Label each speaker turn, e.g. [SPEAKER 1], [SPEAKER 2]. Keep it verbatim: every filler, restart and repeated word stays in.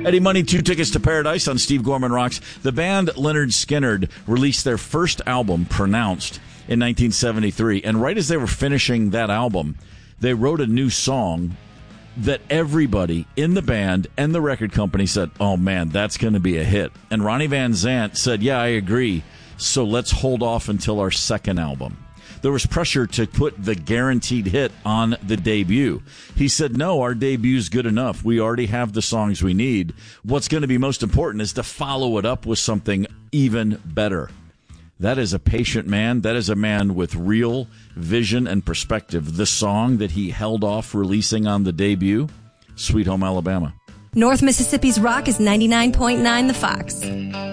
[SPEAKER 1] Eddie Money, Two Tickets to Paradise on Steve Gorman Rocks. The band Lynyrd Skynyrd released their first album, Pronounced, in nineteen seventy-three. And right as they were finishing that album, they wrote a new song that everybody in the band and the record company said, oh, man, that's going to be a hit. And Ronnie Van Zant said, yeah, I agree, so let's hold off until our second album. There was pressure to put the guaranteed hit on the debut. He said, no, our debute's good enough. We already have the songs we need. What's going to be most important is to follow it up with something even better. That is a patient man. That is a man with real vision and perspective. The song that he held off releasing on the debut, Sweet Home Alabama.
[SPEAKER 2] North Mississippi's Rock is ninety-nine point nine The Fox.